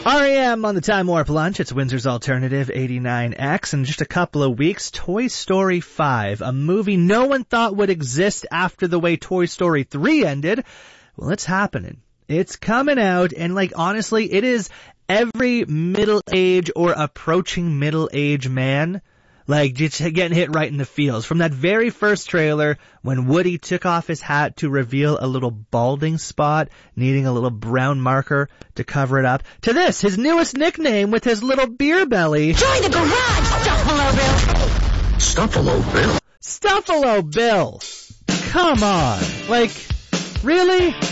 REM on the Time Warp Lunch. It's Windsor's Alternative 89X. In just a couple of weeks, Toy Story 5, a movie no one thought would exist after the way Toy Story 3 ended. Well, it's happening. It's coming out, and honestly, it is every middle-age or approaching middle-age man just getting hit right in the feels. From that very first trailer, when Woody took off his hat to reveal a little balding spot, needing a little brown marker to cover it up, to this, his newest nickname with his little beer belly. Join the garage, Stuffalo Bill! Stuffalo Bill? Stuffalo Bill! Come on. Really?